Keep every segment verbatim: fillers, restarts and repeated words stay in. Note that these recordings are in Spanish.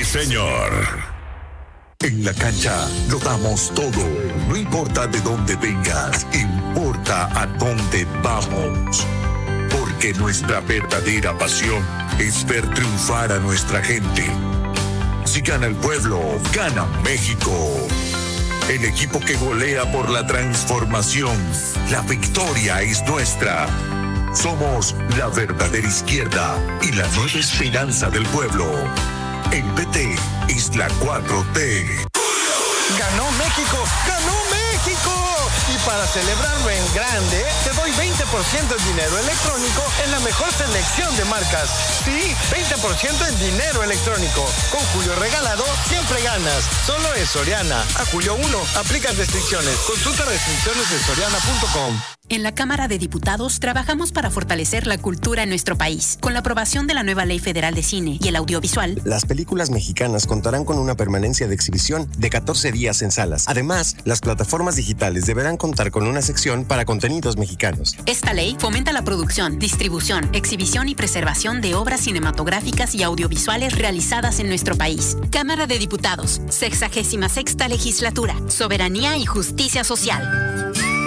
Sí, señor. En la cancha lo damos todo. No importa de dónde vengas, importa a dónde vamos. Porque nuestra verdadera pasión es ver triunfar a nuestra gente. Si gana el pueblo, gana México. El equipo que golea por la transformación. La victoria es nuestra. Somos la verdadera izquierda y la nueva esperanza del pueblo. El P T es la cuatro T. ¡Ganó México! ¡Ganó México! Y para celebrarlo en grande, te doy veinte por ciento en dinero electrónico en la mejor selección de marcas. Sí, veinte por ciento en dinero electrónico. Con Julio Regalado, siempre ganas. Solo es Soriana. A julio uno, aplican restricciones. Consulta restricciones en soriana punto com. En la Cámara de Diputados trabajamos para fortalecer la cultura en nuestro país. Con la aprobación de la nueva Ley Federal de Cine y el Audiovisual, las películas mexicanas contarán con una permanencia de exhibición de catorce días en salas. Además, las plataformas digitales deberán contar con una sección para contenidos mexicanos. Esta ley fomenta la producción, distribución, exhibición y preservación de obras cinematográficas y audiovisuales realizadas en nuestro país. Cámara de Diputados, sexagésima sexta legislatura, soberanía y justicia social.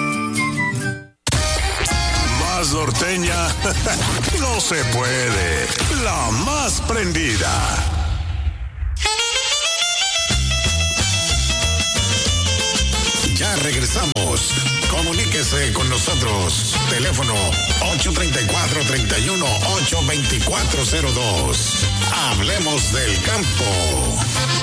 Más norteña, no se puede. La más prendida. Ya regresamos. Comuníquese con nosotros. Teléfono ocho tres cuatro, tres uno, ocho dos cuatro cero dos. Hablemos del campo.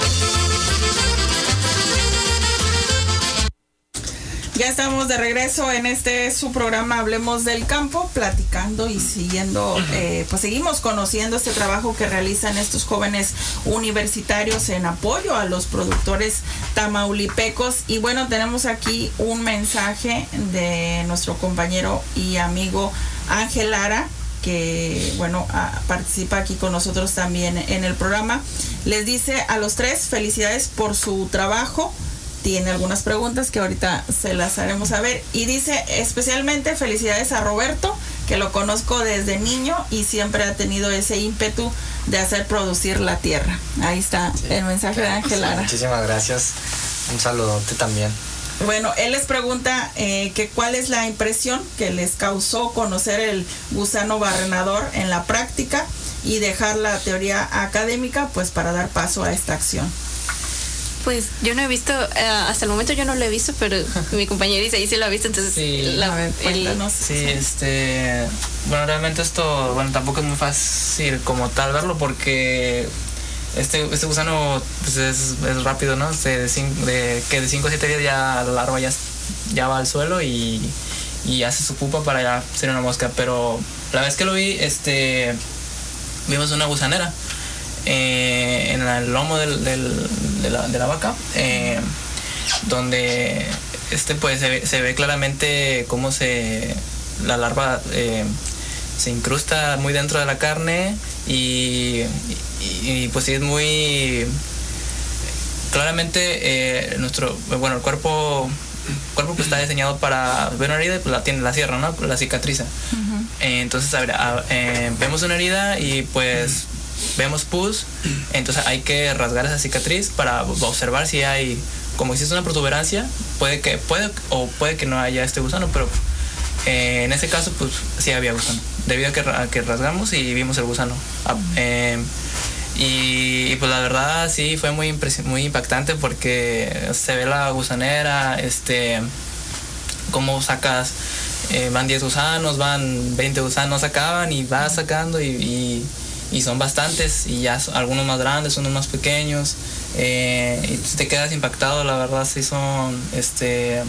Ya estamos de regreso en este su programa Hablemos del Campo, platicando y siguiendo, eh, pues seguimos conociendo este trabajo que realizan estos jóvenes universitarios en apoyo a los productores tamaulipecos. Y bueno, tenemos aquí un mensaje de nuestro compañero y amigo Ángel Lara, que bueno, a, participa aquí con nosotros también en el programa. Les dice a los tres, felicidades por su trabajo. Tiene algunas preguntas que ahorita se las haremos saber. Y dice especialmente felicidades a Roberto, que lo conozco desde niño y siempre ha tenido ese ímpetu de hacer producir la tierra. Ahí está sí. El mensaje de Ángel Lara. Muchísimas gracias. Un saludote también. Bueno, él les pregunta eh, que cuál es la impresión que les causó conocer el gusano barrenador en la práctica y dejar la teoría académica pues para dar paso a esta acción. Pues yo no he visto, uh, hasta el momento yo no lo he visto, pero mi compañero dice ahí sí lo ha visto, entonces sí, la, ver, el, sí, este, bueno, realmente esto, bueno, tampoco es muy fácil como tal verlo porque este, este gusano pues es, es rápido, ¿no? Se, de, de, que de cinco a siete días ya la larva ya, ya va al suelo y, y hace su pupa para ya ser una mosca, pero la vez que lo vi, este, vimos una gusanera. Eh, en el lomo del, del, de, la, de la vaca, eh, donde este pues se ve, se ve claramente cómo se la larva eh, se incrusta muy dentro de la carne y, y, y pues sí es muy claramente eh, nuestro bueno el cuerpo el cuerpo pues está diseñado para ver una herida y pues la tiene la cierra, ¿no? La cicatriza. Uh-huh. eh, entonces a ver, a, eh, vemos una herida y pues vemos pus, entonces hay que rasgar esa cicatriz para observar si hay, como si es una protuberancia, puede que puede o puede que no haya este gusano, pero eh, en ese caso pues sí había gusano, debido a que, a que rasgamos y vimos el gusano. Eh, y, y pues la verdad sí fue muy impresi- muy impactante porque se ve la gusanera, este, cómo sacas, eh, van diez gusanos, van veinte gusanos, acaban y vas sacando y, y y son bastantes y ya son, algunos más grandes, unos más pequeños, eh, y te quedas impactado, la verdad sí son, este,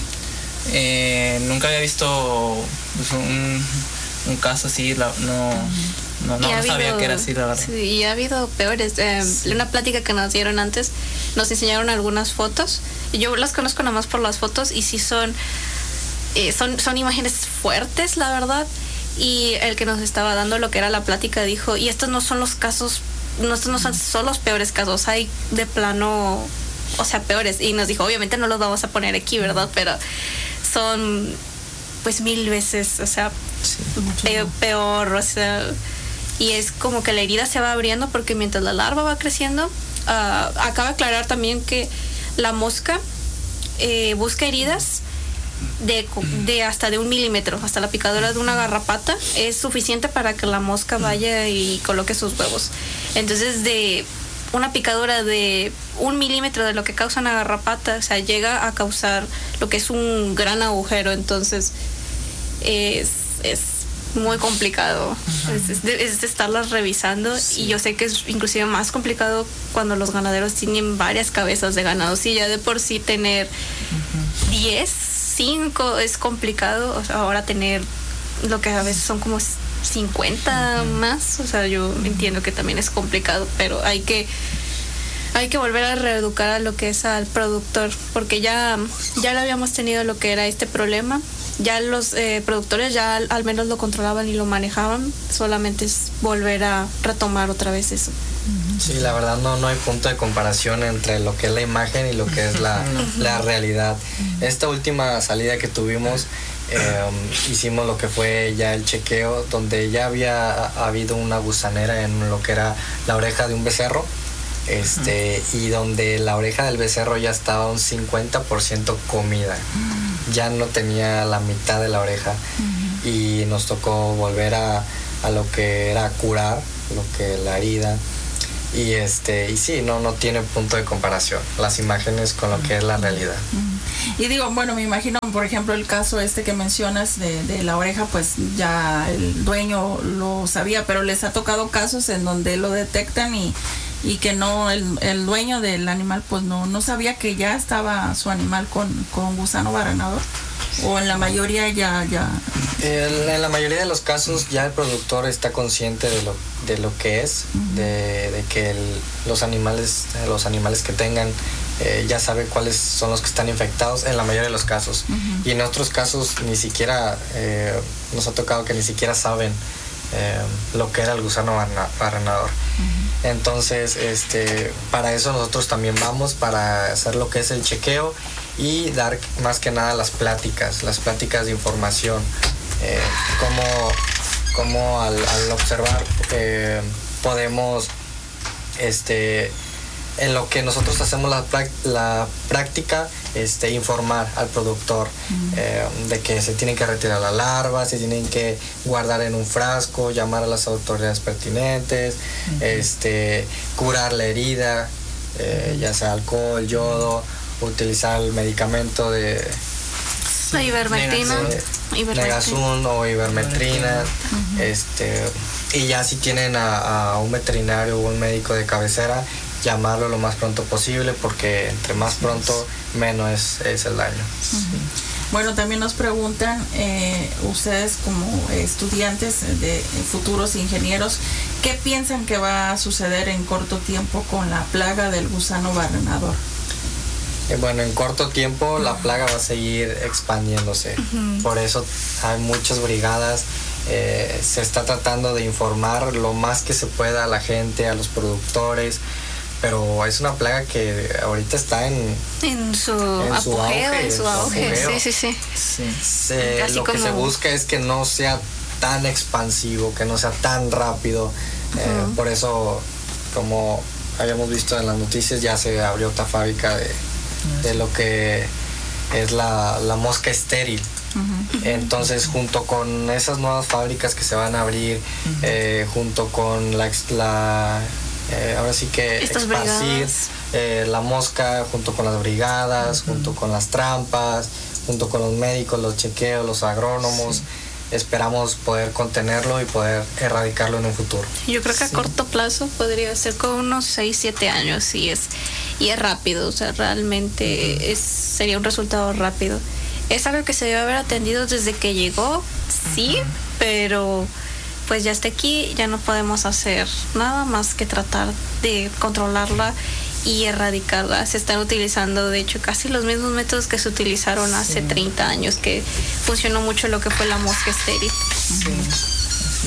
eh, nunca había visto pues, un, un caso así, la, no, no, no, no habido, sabía que era así, la verdad. Sí, y ha habido peores, eh, sí. Una plática que nos dieron antes, nos enseñaron algunas fotos, y yo las conozco nada más por las fotos, y sí son, eh, son, son imágenes fuertes, la verdad. Y el que nos estaba dando lo que era la plática dijo, y estos no son los casos, no, estos no son, son los peores casos, hay de plano, o sea, peores. Y nos dijo, obviamente no los vamos a poner aquí, ¿verdad? Pero son pues mil veces, o sea, sí, peor, peor, o sea, y es como que la herida se va abriendo porque mientras la larva va creciendo, uh, acaba de aclarar también que la mosca eh, busca heridas de, de hasta de un milímetro, hasta la picadura de una garrapata es suficiente para que la mosca vaya y coloque sus huevos. Entonces de una picadura de un milímetro de lo que causa una garrapata, o sea, llega a causar lo que es un gran agujero. Entonces es, es muy complicado. Uh-huh. es, es, de, es de estarlas revisando. Sí. Y yo sé que es inclusive más complicado cuando los ganaderos tienen varias cabezas de ganado. Si ya de por sí tener diez, uh-huh. cinco es complicado, o sea, ahora tener lo que a veces son como cincuenta uh-huh. más, o sea, yo entiendo que también es complicado, pero hay que hay que volver a reeducar a lo que es al productor, porque ya ya lo habíamos tenido lo que era este problema, ya los eh, productores ya al, al menos lo controlaban y lo manejaban, solamente es volver a retomar otra vez eso. Sí, la verdad no, no hay punto de comparación entre lo que es la imagen y lo que es la, la realidad. Esta última salida que tuvimos, eh, hicimos lo que fue ya el chequeo, donde ya había ha habido una gusanera en lo que era la oreja de un becerro, este, uh-huh. y donde la oreja del becerro ya estaba un cincuenta por ciento comida, uh-huh. ya no tenía la mitad de la oreja, uh-huh. y nos tocó volver a, a lo que era curar, lo que la herida. Y este y sí, no no tiene punto de comparación las imágenes con lo que es la realidad. Y digo, bueno, me imagino, por ejemplo, el caso este que mencionas de, de la oreja, pues ya el dueño lo sabía, pero les ha tocado casos en donde lo detectan y, y que no, el, el dueño del animal pues no, no sabía que ya estaba su animal con, con gusano barrenador. O en la mayoría ya ya el, en la mayoría de los casos ya el productor está consciente de lo de lo que es, uh-huh. de, de que el, los animales los animales que tengan eh, ya sabe cuáles son los que están infectados en la mayoría de los casos, uh-huh. y en otros casos ni siquiera eh, nos ha tocado que ni siquiera saben eh, lo que era el gusano barrenador. Uh-huh. Entonces este para eso nosotros también vamos, para hacer lo que es el chequeo y dar más que nada las pláticas, las pláticas de información, eh, como, como al, al observar eh, podemos, este, en lo que nosotros hacemos la, la práctica, este, informar al productor uh-huh. eh, de que se tienen que retirar la larva, se tienen que guardar en un frasco, llamar a las autoridades pertinentes, uh-huh. este, curar la herida, eh, ya sea alcohol, yodo, utilizar el medicamento de la ivermectina, Negazun o ivermectrina, uh-huh. este, y ya si tienen a, a un veterinario o un médico de cabecera, llamarlo lo más pronto posible, porque entre más pronto menos es, es el daño. Uh-huh. Bueno, también nos preguntan eh, ustedes como estudiantes de futuros ingenieros, ¿qué piensan que va a suceder en corto tiempo con la plaga del gusano barrenador? Bueno, en corto tiempo la plaga va a seguir expandiéndose. Uh-huh. Por eso hay muchas brigadas. Eh, se está tratando de informar lo más que se pueda a la gente, a los productores. Pero es una plaga que ahorita está en, en su en apogeo, su auge, en su auge. apogeo. Sí, sí, sí. sí. Se, lo como... que se busca es que no sea tan expansivo, que no sea tan rápido. Uh-huh. Eh, por eso, como habíamos visto en las noticias, ya se abrió otra fábrica de de lo que es la, la mosca estéril. Uh-huh. Entonces, junto con esas nuevas fábricas que se van a abrir, uh-huh. eh, junto con la, la eh, ahora sí que Estas esparcir eh, la mosca, junto con las brigadas, uh-huh. junto con las trampas, junto con los médicos, los chequeos, los agrónomos, sí. esperamos poder contenerlo y poder erradicarlo en un futuro. Yo creo que sí. a corto plazo podría ser con unos seis, siete años y es, y es rápido, o sea, realmente uh-huh. es, sería un resultado rápido. Es algo que se debe haber atendido desde que llegó, sí, uh-huh. pero pues ya está aquí, ya no podemos hacer nada más que tratar de controlarla y erradicarla. Se están utilizando, de hecho, casi los mismos métodos que se utilizaron hace sí. treinta años, que funcionó mucho lo que fue la mosca estéril. Sí.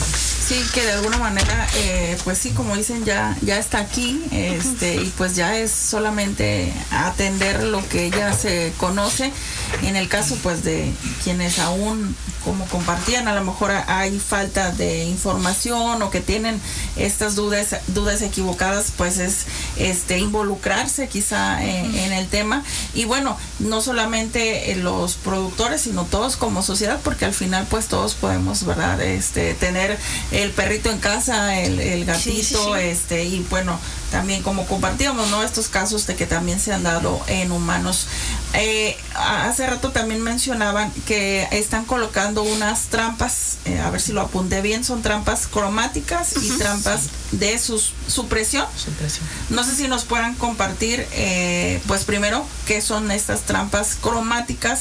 Sí, que de alguna manera, eh, pues sí, como dicen, ya, ya está aquí, este, y pues ya es solamente atender lo que ya se conoce. En el caso, pues, de quienes aún, como compartían, a lo mejor hay falta de información o que tienen estas dudas, dudas equivocadas, pues es, este, involucrarse quizá en, en el tema. Y bueno, no solamente los productores, sino todos como sociedad, porque al final, pues, todos podemos, ¿verdad?, este, tener el perrito en casa, el, el gatito, sí, sí, sí. este, y bueno, también como compartíamos, ¿no?, estos casos de que también se han dado en humanos. Eh, hace rato también mencionaban que están colocando unas trampas, eh, a ver si lo apunté bien, son trampas cromáticas y uh-huh. trampas de sus, supresión. supresión. No sé si nos puedan compartir, eh, pues primero, qué son estas trampas cromáticas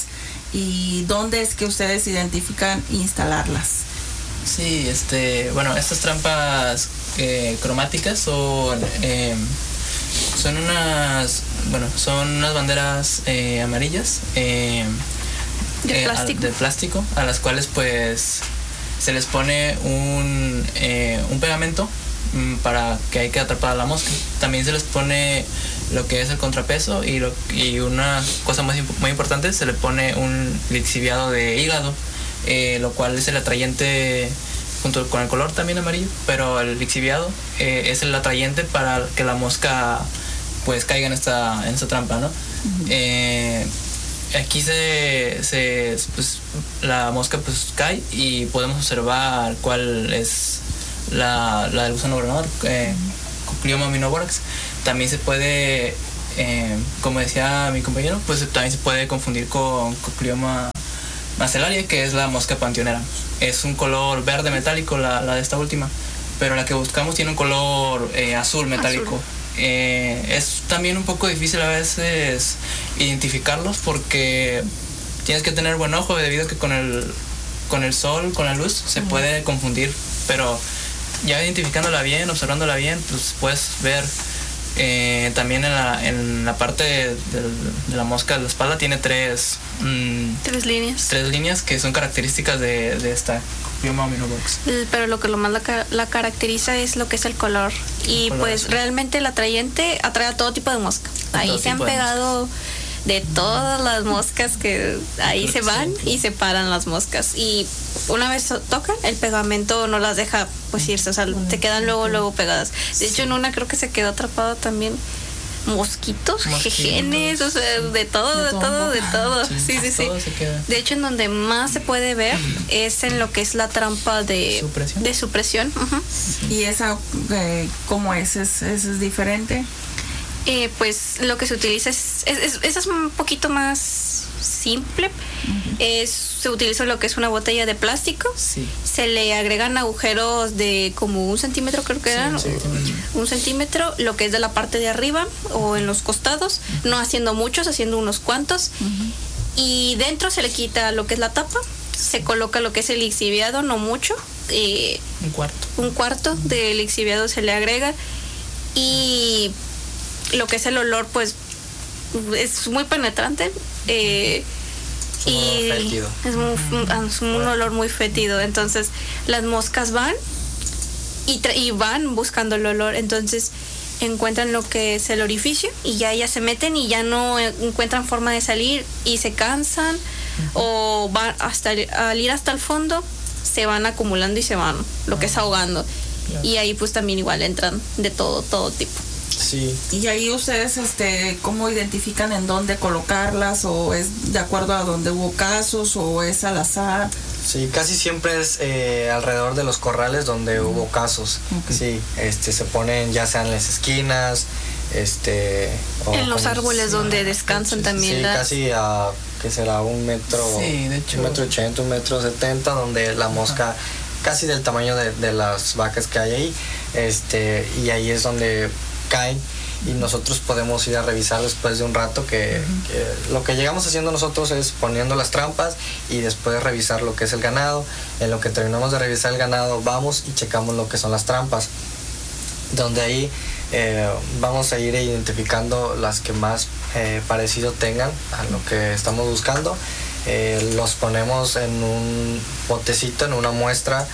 y dónde es que ustedes identifican instalarlas. Sí, este, bueno, estas trampas eh, cromáticas son, eh, son unas, bueno, son unas banderas eh, amarillas eh, de, eh, plástico. A, de plástico, a las cuales pues se les pone un, eh, un pegamento para que hay que atrapar a la mosca. También se les pone lo que es el contrapeso y, lo, y una cosa muy, muy importante, se le pone un lixiviado de hígado. Eh, lo cual es el atrayente junto con el color también amarillo, pero el lixiviado eh, es el atrayente para que la mosca pues caiga en esta, en esta trampa, ¿no? Uh-huh. Eh, aquí se, se pues, la mosca pues cae y podemos observar cuál es la, la del gusano granador, eh, Cuclioma aminoborax. También se puede, eh, como decía mi compañero, pues también se puede confundir con Cuclioma macellaria, que es la mosca panteonera. Es un color verde metálico la, la de esta última, pero la que buscamos tiene un color eh, azul metálico. Azul. Eh, es también un poco difícil a veces identificarlos porque tienes que tener buen ojo debido a que con el, con el sol, con la luz, se uh-huh. puede confundir, pero ya identificándola bien, observándola bien, pues puedes ver. Eh, también en la, en la parte de, de, de la mosca de la espalda tiene tres mmm, tres líneas tres líneas que son características de, de esta Cuclioma aminoborax. Pero lo que lo más la, la caracteriza es lo que es el color y el color pues azul. Realmente el atrayente atrae a todo tipo de mosca. Ahí se han pegado de todas las moscas que ahí se van sí. y se paran las moscas y una vez tocan el pegamento no las deja pues irse, o sea, te quedan luego luego pegadas. De hecho en una creo que se quedó atrapado también mosquitos, jejenes, o sea, de todo, de todo, de todo. Sí, sí, sí. sí. De hecho en donde más se puede ver es en lo que es la trampa de supresión. De supresión. Uh-huh. ¿Y esa eh, cómo es? ¿Es, es, es diferente? Eh, pues lo que se utiliza es, es, es, es, es un poquito más simple. Uh-huh. Es, se utiliza lo que es una botella de plástico. Sí. Se le agregan agujeros de como un centímetro, creo que sí, eran. Un centímetro. Un centímetro, lo que es de la parte de arriba o en los costados. Uh-huh. No haciendo muchos, haciendo unos cuantos. Uh-huh. Y dentro se le quita lo que es la tapa. Se coloca lo que es el lixiviado, no mucho. Eh, un cuarto. Un cuarto de lixiviado se le agrega. Y lo que es el olor, pues es muy penetrante eh, es un y olor fétido. Es, muy, es un bueno. olor muy fétido. Entonces las moscas van y, tra- y van buscando el olor. Entonces encuentran lo que es el orificio y ya ellas se meten y ya no encuentran forma de salir y se cansan uh-huh. o van hasta al ir hasta el fondo se van acumulando y se van lo que es ahogando. Yeah. Y ahí pues también igual entran de todo todo tipo. Sí. Y ahí ustedes, este, ¿cómo identifican en dónde colocarlas? ¿O es de acuerdo a donde hubo casos o es al azar? Sí, casi siempre es eh, alrededor de los corrales donde uh-huh. hubo casos. Okay. Sí, este, se ponen ya sea en las esquinas, este... O en los árboles donde descansan sí, también. Sí, las... casi a, que será un metro, sí, de hecho. un metro ochenta, un metro setenta, donde la mosca... Uh-huh. casi del tamaño de, de las vacas que hay ahí, este, y ahí es donde caen y nosotros podemos ir a revisar después de un rato que, uh-huh. que lo que llegamos haciendo nosotros es poniendo las trampas y después revisar lo que es el ganado. En lo que terminamos de revisar el ganado vamos y checamos lo que son las trampas, donde ahí eh, vamos a ir identificando las que más eh, parecido tengan a lo que estamos buscando. Eh, los ponemos en un botecito, en una muestra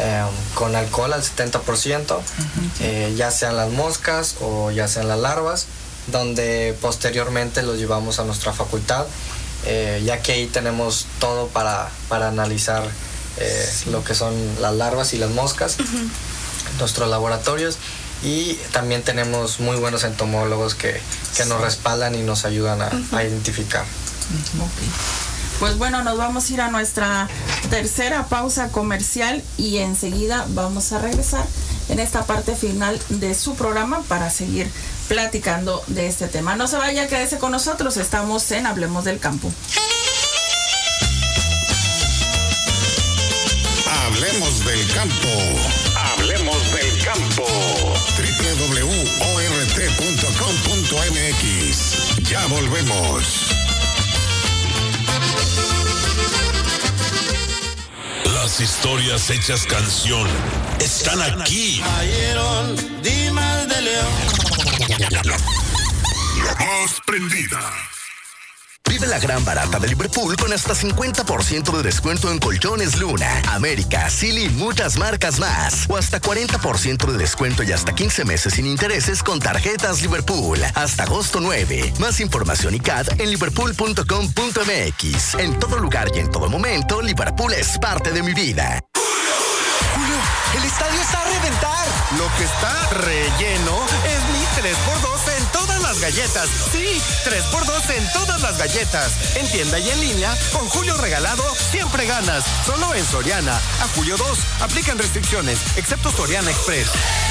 eh, con alcohol al setenta por ciento, uh-huh. eh, ya sean las moscas o ya sean las larvas, donde posteriormente los llevamos a nuestra facultad, eh, ya que ahí tenemos todo para, para analizar eh, sí. lo que son las larvas y las moscas, uh-huh. nuestros laboratorios, y también tenemos muy buenos entomólogos que, que sí. nos respaldan y nos ayudan a, uh-huh. a identificar. Uh-huh. Okay. Pues bueno, nos vamos a ir a nuestra tercera pausa comercial y enseguida vamos a regresar en esta parte final de su programa para seguir platicando de este tema. No se vaya, quédese con nosotros, estamos en Hablemos del Campo. Hablemos del campo. Hablemos del campo. doble u doble u doble u punto o r t punto com punto m x. Ya volvemos. Las historias hechas canción están aquí. Ayeron, Dimas de León. La más prendida. Vive la gran barata de Liverpool con hasta cincuenta por ciento de descuento en colchones Luna, América, Silly y muchas marcas más. O hasta cuarenta por ciento de descuento y hasta quince meses sin intereses con tarjetas Liverpool. Hasta agosto nueve. Más información y C A D en liverpool punto com punto m x. En todo lugar y en todo momento, Liverpool es parte de mi vida. Julio, el estadio está a reventar. Lo que está relleno es mi tres por dos en todas las galletas. Sí, tres por dos en todas las galletas. En tienda y en línea, con Julio regalado, siempre ganas. Solo en Soriana. A julio dos, aplican restricciones, excepto Soriana Express.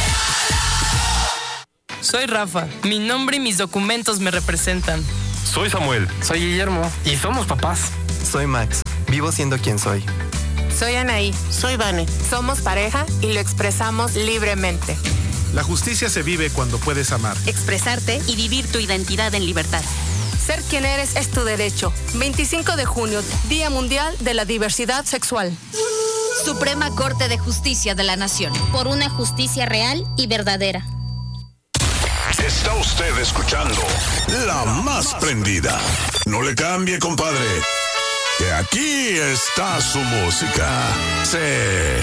Soy Rafa. Mi nombre y mis documentos me representan. Soy Samuel. Soy Guillermo. Y somos papás. Soy Max. Vivo siendo quien soy. Soy Anaí. Soy Vane. Somos pareja y lo expresamos libremente. La justicia se vive cuando puedes amar, expresarte y vivir tu identidad en libertad. Ser quien eres es tu derecho. veinticinco de junio, Día Mundial de la Diversidad Sexual. Suprema Corte de Justicia de la Nación. Por una justicia real y verdadera. Está usted escuchando La Más Prendida. No le cambie, compadre, que aquí está su música. Sí.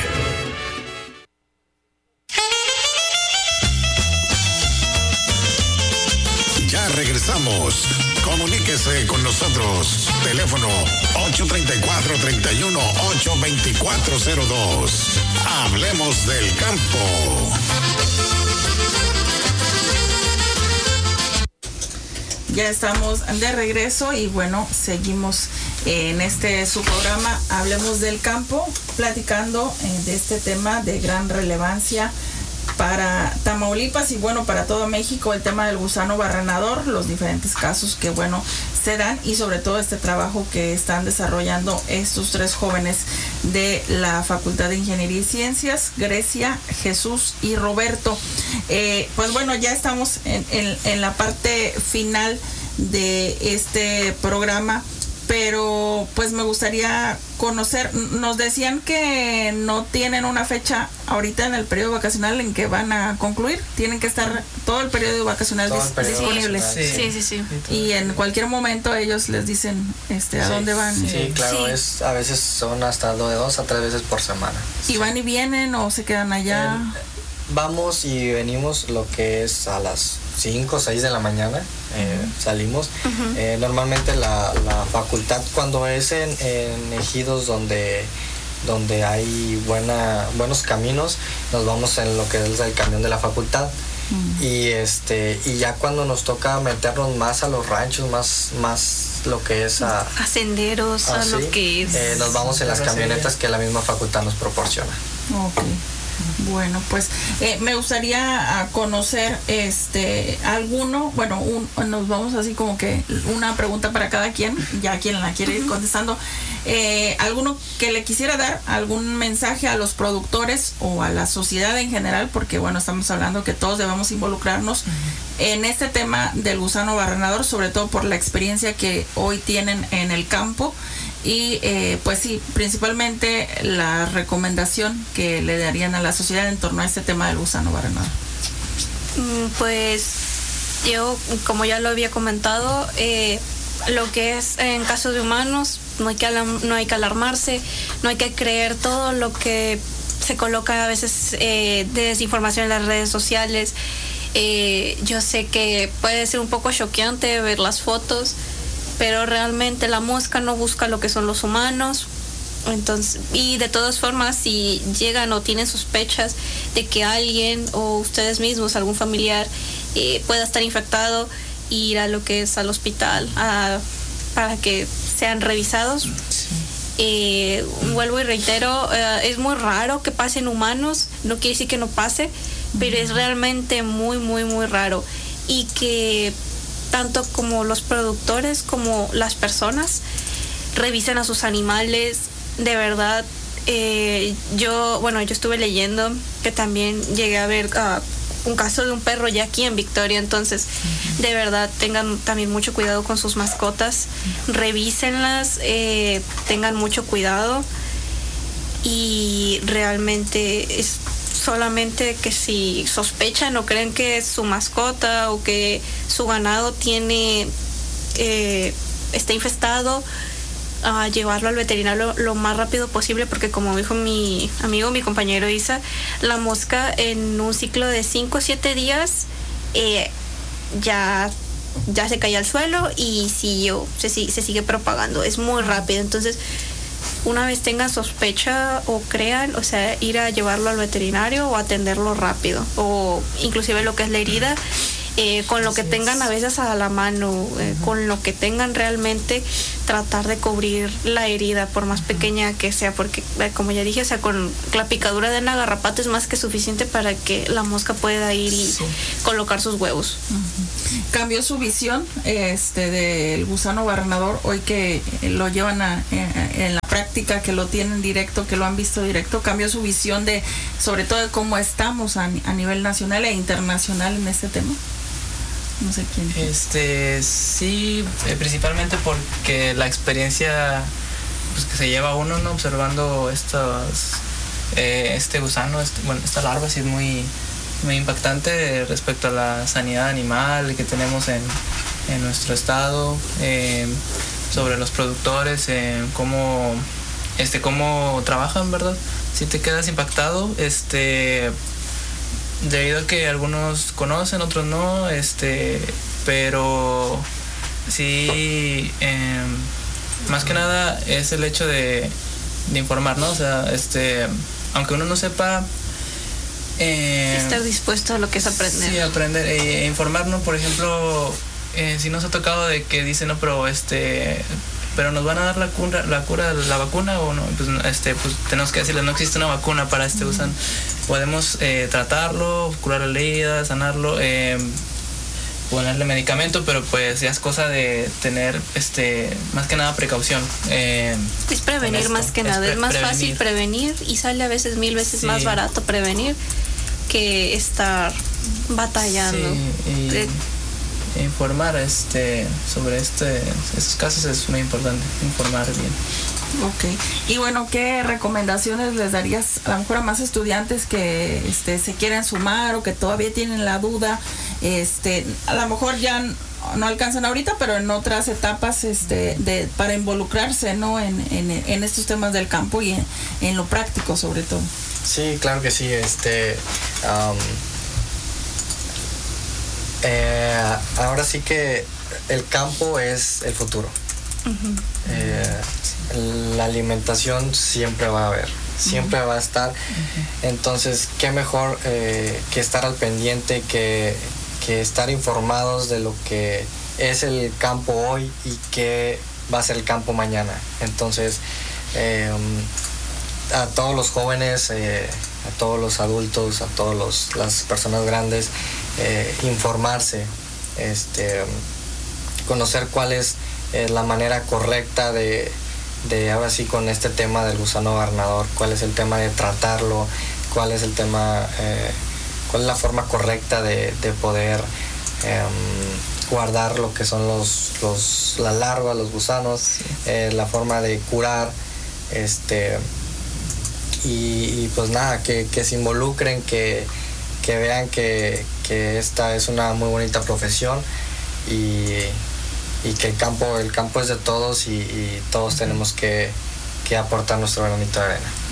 Ya regresamos. Comuníquese con nosotros. Teléfono ocho tres cuatro, tres uno, ocho dos cuatro cero dos. Hablemos del campo. Ya estamos de regreso y bueno, seguimos en este su programa Hablemos del Campo, platicando eh, de este tema de gran relevancia para Tamaulipas y bueno, para todo México, el tema del gusano barrenador, los diferentes casos que bueno se dan y sobre todo este trabajo que están desarrollando estos tres jóvenes de la Facultad de Ingeniería y Ciencias, Grecia, Jesús y Roberto. Eh, pues bueno, ya estamos en, en, en la parte final de este programa, pero pues me gustaría conocer, nos decían que no tienen una fecha ahorita en el periodo vacacional en que van a concluir, tienen que estar todo el periodo vacacional dis- periodo disponibles. Sí. Sí, sí, sí. Y en cualquier momento ellos les dicen este a sí, dónde van. Sí, claro, sí. Es, a veces son hasta de dos a tres veces por semana. ¿Y sí. van y vienen o se quedan allá? Eh, vamos y venimos lo que es a las cinco o seis de la mañana, eh, uh-huh. salimos. Uh-huh. Eh, normalmente la, la facultad, cuando es en, en ejidos donde, donde hay buena, buenos caminos, nos vamos en lo que es el camión de la facultad. Uh-huh. Y este y ya cuando nos toca meternos más a los ranchos, más, más lo que es a, a senderos, a, a lo que es. Eh, nos vamos en las camionetas que la misma facultad nos proporciona. Ok. Bueno, pues eh, me gustaría conocer este alguno, bueno, un, nos vamos así como que una pregunta para cada quien, ya quien la quiere ir contestando. Eh, alguno que le quisiera dar algún mensaje a los productores o a la sociedad en general, porque bueno, estamos hablando que todos debemos involucrarnos uh-huh. en este tema del gusano barrenador, sobre todo por la experiencia que hoy tienen en el campo. Y eh, pues sí, principalmente la recomendación que le darían a la sociedad en torno a este tema del gusano barrenador. Pues yo, como ya lo había comentado, eh, lo que es en caso de humanos, no hay que alarm- no hay que alarmarse, no hay que creer todo lo que se coloca a veces eh, desinformación en las redes sociales. Eh, yo sé que puede ser un poco choqueante ver las fotos, pero realmente la mosca no busca lo que son los humanos. Entonces, y de todas formas, si llegan o tienen sospechas de que alguien o ustedes mismos, algún familiar, eh, pueda estar infectado, ir a lo que es al hospital a, para que sean revisados. Sí. Eh, vuelvo y reitero, eh, es muy raro que pasen humanos, no quiere decir que no pase, pero es realmente muy, muy, muy raro. Y que tanto como los productores como las personas revisen a sus animales. De verdad, eh, yo, bueno, yo estuve leyendo que también llegué a ver uh, un caso de un perro ya aquí en Victoria, entonces uh-huh. de verdad tengan también mucho cuidado con sus mascotas, uh-huh. revísenlas, eh, tengan mucho cuidado, y realmente es solamente que si sospechan o creen que es su mascota o que su ganado tiene eh, está infestado, a llevarlo al veterinario lo, lo más rápido posible, porque como dijo mi amigo, mi compañero Isa, la mosca en un ciclo de cinco o siete días eh, ya, ya se cae al suelo y siguió, se, se sigue propagando, es muy rápido. Entonces, una vez tengan sospecha o crean, o sea, ir a llevarlo al veterinario o atenderlo rápido, o inclusive lo que es la herida, Eh, con lo que tengan a veces a la mano, eh, uh-huh. con lo que tengan realmente, tratar de cubrir la herida, por más pequeña que sea, porque eh, como ya dije, o sea, con la picadura de una garrapata es más que suficiente para que la mosca pueda ir y sí. colocar sus huevos. Uh-huh. Cambió su visión este del gusano barrenador hoy que lo llevan a, en, en la práctica, que lo tienen directo, que lo han visto directo, cambió su visión de, sobre todo, de cómo estamos a, a nivel nacional e internacional en este tema. No sé quién. Este, sí, eh, principalmente porque la experiencia pues, que se lleva uno, ¿no? Observando estos, eh, este gusano, este, bueno, esta larva sí es muy, muy impactante respecto a la sanidad animal que tenemos en, en nuestro estado, eh, sobre los productores, eh, cómo, este, cómo trabajan, ¿verdad? Si te quedas impactado, este... debido a que algunos conocen, otros no, este, pero sí, eh, más que nada es el hecho de, de informar, ¿no? O sea, este, aunque uno no sepa, eh, estar dispuesto a lo que es aprender. Sí, aprender e eh, informarnos, por ejemplo, eh, si nos ha tocado de que dicen, no, pero este, pero nos van a dar la cura, la cura, la vacuna o no, pues este, pues tenemos que decirles, no existe una vacuna para este uh-huh. gusano. Podemos eh, tratarlo, curar la herida, sanarlo, eh, ponerle medicamento, pero pues ya es cosa de tener, este, más que nada precaución. Eh, es prevenir más que nada, es, pre- es más prevenir. fácil prevenir y sale a veces mil veces sí. más barato prevenir que estar batallando. Sí, y de, informar este sobre este estos casos es muy importante, informar bien. Ok, y bueno, ¿qué recomendaciones les darías a lo mejor a más estudiantes que este, se quieren sumar o que todavía tienen la duda? Este, a lo mejor ya no alcanzan ahorita, pero en otras etapas este, de, para involucrarse, ¿no? en, en, en estos temas del campo y en, en lo práctico sobre todo. Sí, claro que sí. Este, um, eh, ahora sí que el campo es el futuro. Uh-huh. Eh, la alimentación siempre va a haber, siempre uh-huh. va a estar. Uh-huh. Entonces, qué mejor eh, que estar al pendiente, que, que estar informados de lo que es el campo hoy y qué va a ser el campo mañana. Entonces, eh, a todos los jóvenes, eh, a todos los adultos, a todas las personas grandes, eh, informarse, este, conocer cuál es eh, la manera correcta de, de, ahora sí, con este tema del gusano barrenador, cuál es el tema de tratarlo, cuál es el tema, eh, cuál es la forma correcta de, de poder eh, guardar lo que son los, los, las larvas, los gusanos, sí. eh, la forma de curar, este, y, y pues nada, que, que se involucren, que, que vean que, que esta es una muy bonita profesión y, y que el campo, el campo es de todos y, y todos tenemos que, que aportar nuestro granito de arena.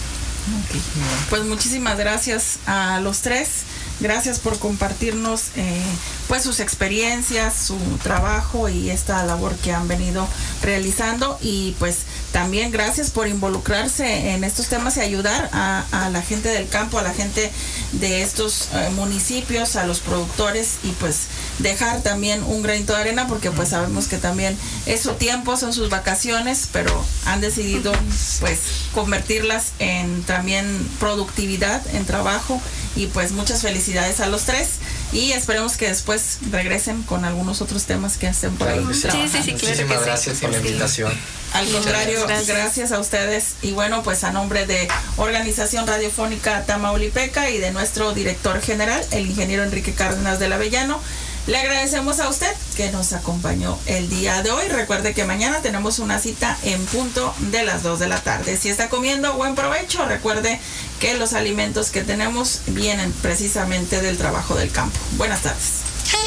Okay. Pues muchísimas gracias a los tres. Gracias por compartirnos eh, pues sus experiencias, su trabajo y esta labor que han venido realizando, y pues también gracias por involucrarse en estos temas y ayudar a, a la gente del campo, a la gente de estos eh, municipios, a los productores, y pues dejar también un granito de arena, porque pues sabemos que también es su tiempo, son sus vacaciones, pero han decidido pues convertirlas en también productividad, en trabajo, y pues muchas felicidades a los tres, y esperemos que después regresen con algunos otros temas que hacen por ahí. Claro, sí, sí, sí, sí, muchísimas claro que gracias sí. por la invitación. Al contrario, gracias. gracias a ustedes, y bueno, pues a nombre de Organización Radiofónica Tamaulipeca y de nuestro director general, el ingeniero Enrique Cárdenas del Avellano, le agradecemos a usted que nos acompañó el día de hoy. Recuerde que mañana tenemos una cita en punto de las dos de la tarde. Si está comiendo, buen provecho. Recuerde que los alimentos que tenemos vienen precisamente del trabajo del campo. Buenas tardes.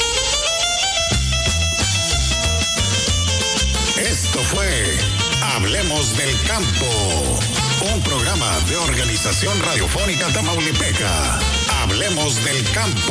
Esto fue Hablemos del Campo, un programa de Organización Radiofónica Tamaulipeca. Hablemos del Campo.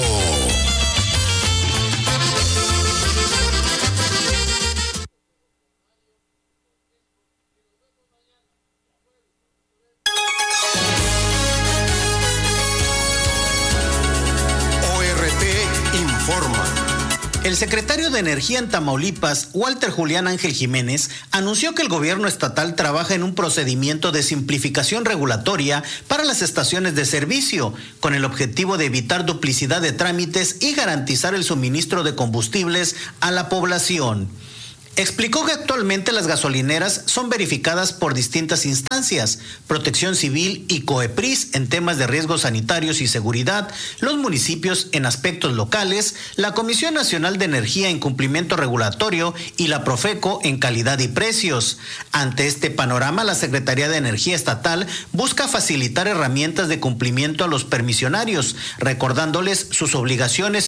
O R T informa. El secretario de Energía en Tamaulipas, Walter Julián Ángel Jiménez, anunció que el gobierno estatal trabaja en un procedimiento de simplificación regulatoria para las estaciones de servicio, con el objetivo de evitar duplicidad de trámites y garantizar el suministro de combustibles a la población. Explicó que actualmente las gasolineras son verificadas por distintas instancias, Protección Civil y COEPRIS en temas de riesgos sanitarios y seguridad, los municipios en aspectos locales, la Comisión Nacional de Energía en cumplimiento regulatorio y la Profeco en calidad y precios. Ante este panorama, la Secretaría de Energía Estatal busca facilitar herramientas de cumplimiento a los permisionarios, recordándoles sus obligaciones